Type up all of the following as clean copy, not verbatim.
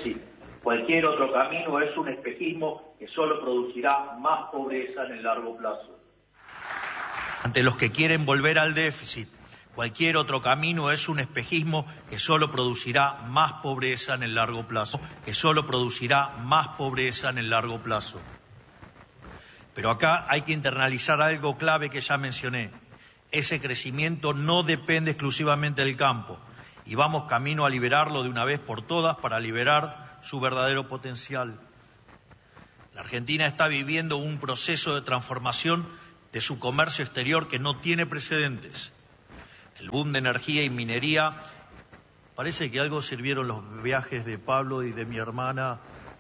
déficit. Cualquier otro camino es un espejismo que solo producirá más pobreza en el largo plazo. Ante los que quieren volver al déficit, cualquier otro camino es un espejismo que solo producirá más pobreza en el largo plazo, Pero acá hay que internalizar algo clave que ya mencioné. Ese crecimiento no depende exclusivamente del campo y vamos camino a liberarlo de una vez por todas para liberar su verdadero potencial. La Argentina está viviendo un proceso de transformación de su comercio exterior que no tiene precedentes. El boom de energía y minería, parece que algo sirvieron los viajes de Pablo y de mi hermana,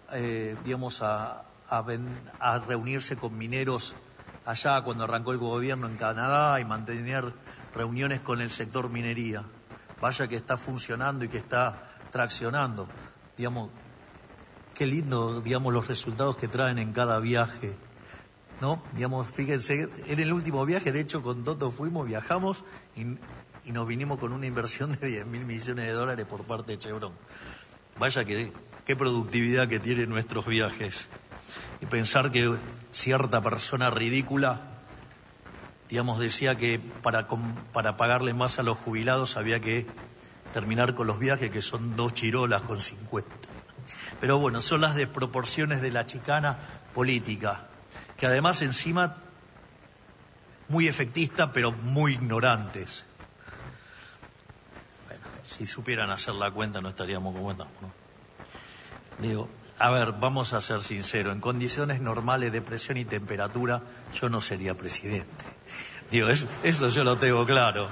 a reunirse con mineros allá cuando arrancó el gobierno en Canadá y mantener reuniones con el sector minería. Vaya que está funcionando y que está traccionando. Qué lindo, los resultados que traen en cada viaje, ¿no? Fíjense, en el último viaje, de hecho, con Toto viajamos y nos vinimos con una inversión de $10.000 millones por parte de Chevron. Vaya que qué productividad que tienen nuestros viajes. Y pensar que cierta persona ridícula, decía que para pagarle más a los jubilados había que terminar con los viajes, que son 2 chirolas con 50. Pero bueno, son las desproporciones de la chicana política, que además encima muy efectista, pero muy ignorantes. Bueno, si supieran hacer la cuenta no estaríamos como estamos, ¿no? Vamos a ser sinceros, en condiciones normales de presión y temperatura yo no sería presidente. Eso yo lo tengo claro.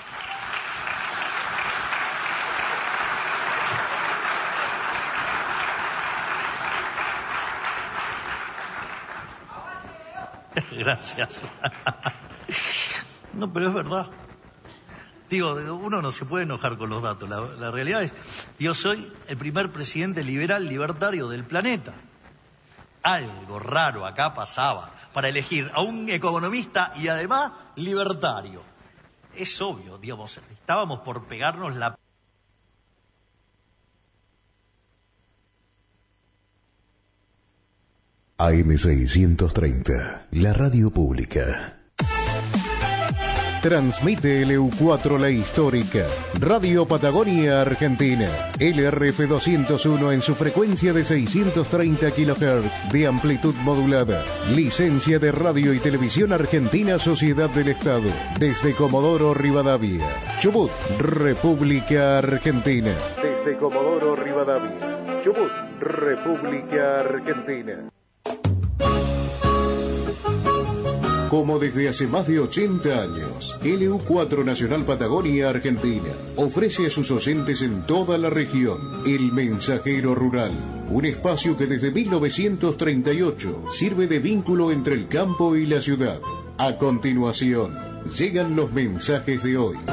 Gracias. No, pero es verdad. Uno no se puede enojar con los datos. La realidad es, yo soy el primer presidente liberal libertario del planeta. Algo raro acá pasaba para elegir a un economista y además libertario. Es obvio, estábamos por pegarnos la... AM630, la radio pública. Transmite LU4 La Histórica, Radio Patagonia Argentina, LRF 201 en su frecuencia de 630 kHz de amplitud modulada. Licencia de Radio y Televisión Argentina Sociedad del Estado, desde Comodoro Rivadavia, Chubut, República Argentina. Desde Comodoro Rivadavia, Chubut, República Argentina. Como desde hace más de 80 años, LU4 Nacional Patagonia Argentina ofrece a sus oyentes en toda la región El Mensajero Rural, un espacio que desde 1938 sirve de vínculo entre el campo y la ciudad. A continuación, llegan los mensajes de hoy.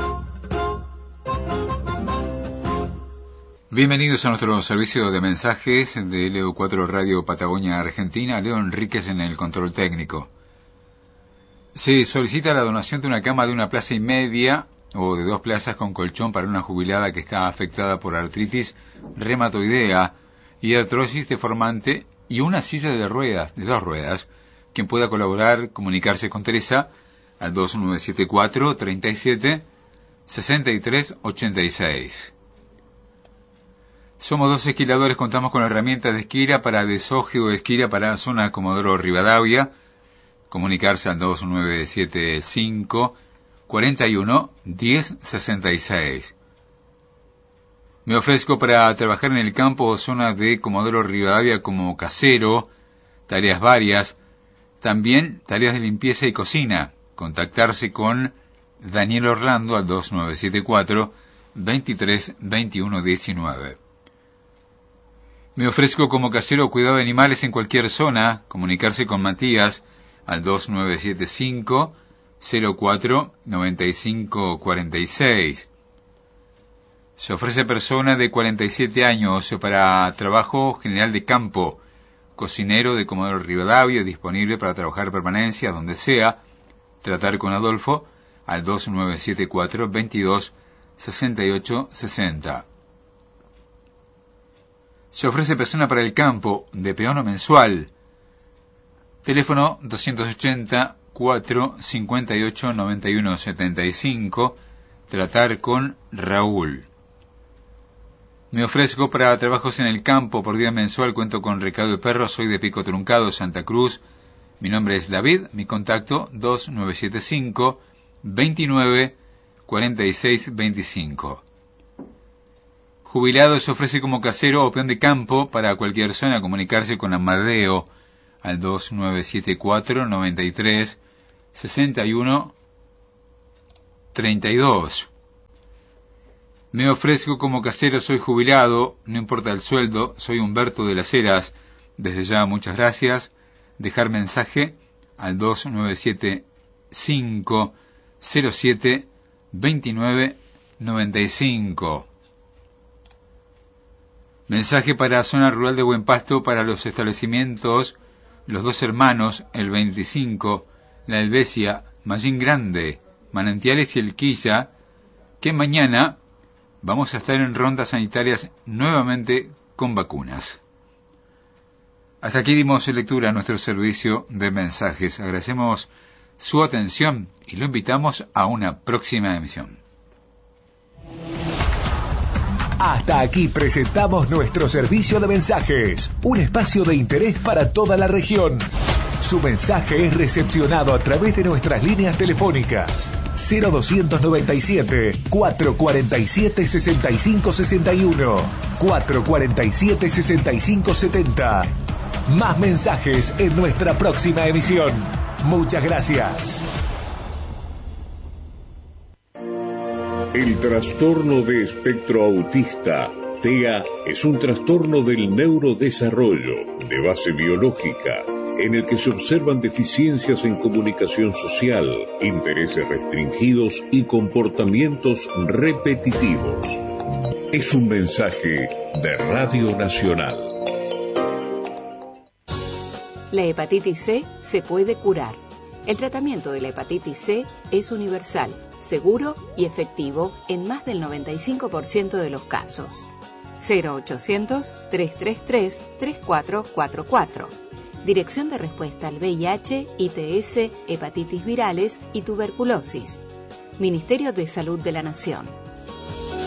Bienvenidos a nuestro servicio de mensajes de LU4 Radio Patagonia Argentina. Leo Enríquez en el control técnico. Se solicita la donación de una cama de 1,5 plazas o de 2 plazas con colchón para una jubilada que está afectada por artritis reumatoidea y artrosis deformante y una silla de 2 ruedas. Quien pueda colaborar, comunicarse con Teresa al 2974 37 63 86. Somos 2 esquiladores, contamos con herramientas de esquila para desoje o esquila para zona Comodoro Rivadavia. Comunicarse al 2975 41 10 66. Me ofrezco para trabajar en el campo o zona de Comodoro Rivadavia como casero, tareas varias, también tareas de limpieza y cocina. Contactarse con Daniel Orlando al 2974 23 21 19. Me ofrezco como casero o cuidado de animales en cualquier zona. Comunicarse con Matías al 2975 04 95 46. Se ofrece persona de 47 años para trabajo general de campo, cocinero de Comodoro Rivadavia, disponible para trabajar permanencia donde sea. Tratar con Adolfo al 2974 22 68 60. Se ofrece persona para el campo, de peón o mensual. Teléfono 280 458 9175. Tratar con Raúl. Me ofrezco para trabajos en el campo por día mensual. Cuento con recado de perros. Soy de Pico Truncado, Santa Cruz. Mi nombre es David. Mi contacto 2975 29 46 25. Jubilado se ofrece como casero o peón de campo para cualquier zona. Comunicarse con Amadeo al 2974 93 61 32. Me ofrezco como casero, soy jubilado, no importa el sueldo, soy Humberto de las Heras. Desde ya, muchas gracias. Dejar mensaje al 2975 07 29 95. Mensaje para zona rural de Buen Pasto para los establecimientos Los Dos Hermanos, el 25, La Helvecia, Mallín Grande, Manantiales y El Quilla, que mañana vamos a estar en rondas sanitarias nuevamente con vacunas. Hasta aquí dimos lectura a nuestro servicio de mensajes. Agradecemos su atención y lo invitamos a una próxima emisión. Hasta aquí presentamos nuestro servicio de mensajes, un espacio de interés para toda la región. Su mensaje es recepcionado a través de nuestras líneas telefónicas 0297 447 6561, 447 6570. Más mensajes en nuestra próxima emisión. Muchas gracias. El trastorno de espectro autista, TEA, es un trastorno del neurodesarrollo de base biológica, en el que se observan deficiencias en comunicación social, intereses restringidos y comportamientos repetitivos. Es un mensaje de Radio Nacional. La hepatitis C se puede curar. El tratamiento de la hepatitis C es universal, seguro y efectivo en más del 95% de los casos. 0800-333-3444. Dirección de Respuesta al VIH, ITS, hepatitis virales y tuberculosis. Ministerio de Salud de la Nación.